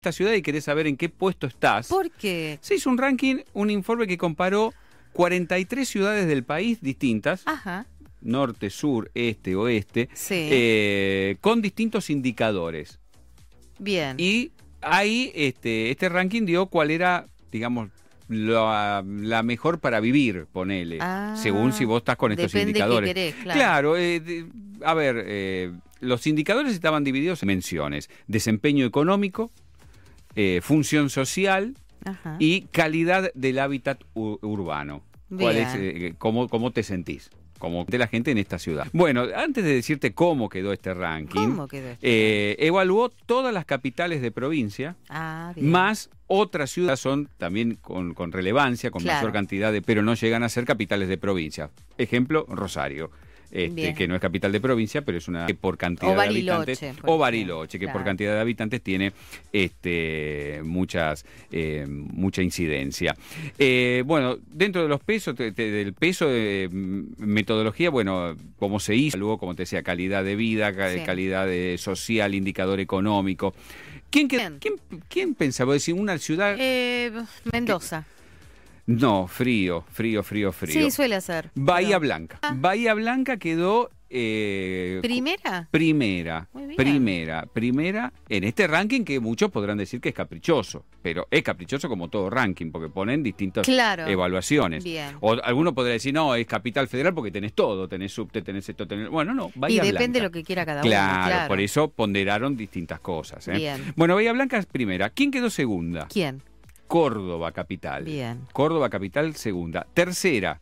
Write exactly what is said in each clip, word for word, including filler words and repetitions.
esta ciudad y querés saber en qué puesto estás. ¿Por qué? Se hizo un ranking, un informe que comparó cuarenta y tres ciudades del país distintas. Ajá. Norte, sur, este, oeste, Sí. eh, con distintos indicadores. Bien. Y ahí este, este ranking dio cuál era, digamos, la, la mejor para vivir, ponele, Ah, según si vos estás con estos depende indicadores. qué querés, claro. Claro, eh, de- a ver, eh, los indicadores estaban divididos en menciones: desempeño económico, eh, función social Ajá. y calidad del hábitat u- urbano. ¿Cuál Bien. es, eh, cómo, cómo te sentís? Como de la gente en esta ciudad. Bueno, antes de decirte cómo quedó este ranking, ¿Cómo quedó este eh, evaluó todas las capitales de provincia, Ah, bien. más otras ciudades son también con, con relevancia, con Claro. mayor cantidad de, pero no llegan a ser capitales de provincia. Ejemplo, Rosario. Este, Bien. que no es capital de provincia, pero es una que por cantidad O de Bariloche, habitantes, por o ejemplo. Bariloche, que por Claro. cantidad de habitantes tiene este, muchas eh, mucha incidencia. Eh, bueno, dentro de los pesos, te- te- del peso de mm, metodología, bueno, cómo se hizo, luego, como te decía, calidad de vida, ca- Sí. calidad de social, indicador económico. ¿Quién, que- Bien. quién, quién pensaba decir una ciudad? Eh, Mendoza. No, frío, frío, frío, frío. Sí, suele ser. Bahía pero- Blanca. Ah. Bahía Blanca quedó eh, ¿Primera? primera, Muy bien. primera, primera en este ranking que muchos podrán decir que es caprichoso, pero es caprichoso como todo ranking porque ponen distintas Claro. evaluaciones. Bien. O alguno podría decir, no, es capital federal porque tenés todo, tenés subte, tenés esto, tenés... Bueno, no, Y Bahía depende Blanca. de lo que quiera cada uno. Claro, Claro, por eso ponderaron distintas cosas. ¿eh? Bien. Bueno, Bahía Blanca es primera. ¿Quién quedó segunda? ¿Quién? Córdoba capital. Bien. Córdoba capital segunda. Tercera,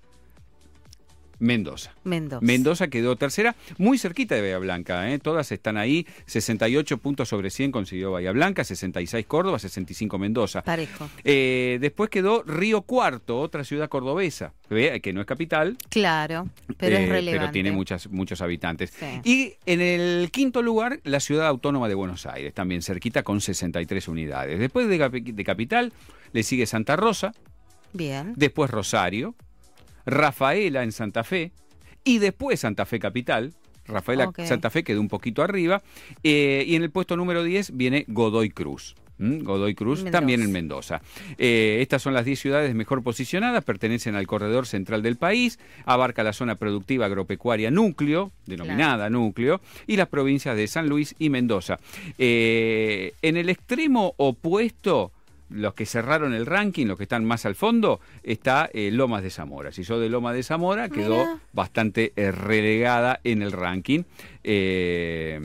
Mendoza. Mendoza. Mendoza quedó tercera, muy cerquita de Bahía Blanca, ¿eh? Todas están ahí, sesenta y ocho puntos sobre cien consiguió Bahía Blanca, sesenta y seis Córdoba, sesenta y cinco Mendoza. Parejo. Eh, después quedó Río Cuarto, otra ciudad cordobesa, ¿ve? Que no es capital, Claro, pero eh, es relevante. pero tiene muchas, muchos habitantes. Sí. Y en el quinto lugar, la ciudad autónoma de Buenos Aires, también cerquita con sesenta y tres unidades. Después de, capi- de capital, le sigue Santa Rosa, Bien. después Rosario, Rafaela en Santa Fe y después Santa Fe Capital. Rafaela Ok. Santa Fe quedó un poquito arriba. eh, y en el puesto número diez viene Godoy Cruz. ¿Mm? Godoy Cruz Mendoza. también en Mendoza. Eh, estas son las diez ciudades mejor posicionadas, pertenecen al corredor central del país, abarca la zona productiva agropecuaria núcleo, denominada núcleo, y las provincias de San Luis y Mendoza. Eh, en el extremo opuesto, los que cerraron el ranking, los que están más al fondo, está eh, Lomas de Zamora. Si sos de Lomas de Zamora, quedó Mirá. bastante eh, relegada en el ranking. Eh,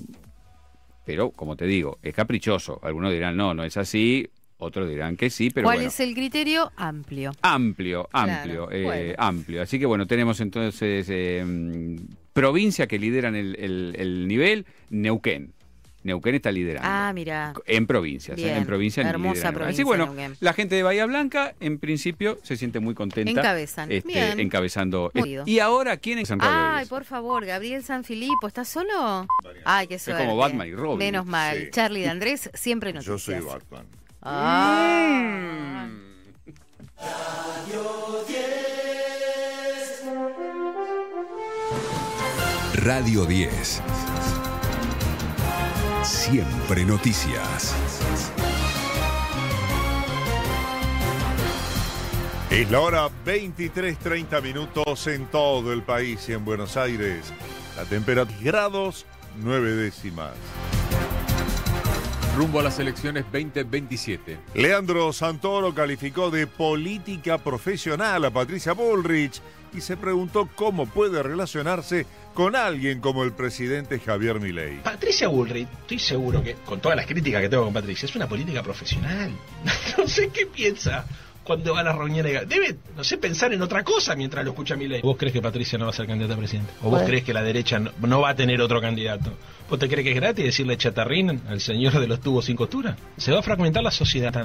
pero, como te digo, es caprichoso. Algunos dirán, no, no es así. Otros dirán que sí, pero ¿Cuál bueno. es el criterio? Amplio. Amplio, Claro, amplio, eh, bueno. amplio. Así que bueno, tenemos entonces eh, mm, provincia que lideran el, el- el nivel, Neuquén. Neuquén está liderando. Ah, mira. En provincias, ¿eh? Bien, en provincias hermosa lideran. Así provincia, bueno, Neuquén. la gente de Bahía Blanca en principio se siente muy contenta. Encabezan. este, Bien. encabezando. Muy bien. Y ahora, ¿quién es en Radio Ay, diez? por favor, Gabriel Sanfilippo, ¿estás solo? Ay, qué suerte. como Batman y Robin. Menos mal. Sí. Charlie de Andrés, siempre Yo noticias. soy Batman. Ah. Radio diez. Siempre noticias. Es la hora veintitrés treinta minutos en todo el país y en Buenos Aires. La temperatura grados nueve décimas. Rumbo a las elecciones veinte veintisiete. Leandro Santoro calificó de política profesional a Patricia Bullrich y se preguntó cómo puede relacionarse con alguien como el presidente Javier Milei. Patricia Bullrich, estoy seguro que, con todas las críticas que tengo con Patricia, es una política profesional. No sé qué piensa cuando va a las reuniones. Debe, no sé, pensar en otra cosa mientras lo escucha Milei. ¿Vos crees que Patricia no va a ser candidata a presidente? ¿O vos crees que la derecha no, no va a tener otro candidato? ¿Vos te crees que es gratis decirle chatarrín al señor de los tubos sin costura? Se va a fragmentar la sociedad.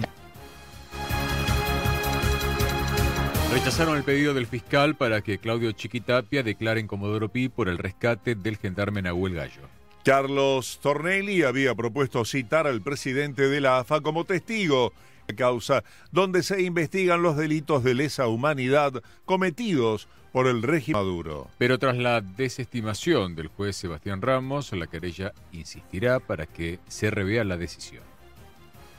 Rechazaron el pedido del fiscal para que Claudio Chiquitapia declare en Comodoro Pi por el rescate del gendarme Nahuel Gallo. Carlos Tornelli había propuesto citar al presidente de la A F A como testigo de causa donde se investigan los delitos de lesa humanidad cometidos por el régimen Maduro. Pero tras la desestimación del juez Sebastián Ramos, la querella insistirá para que se revea la decisión.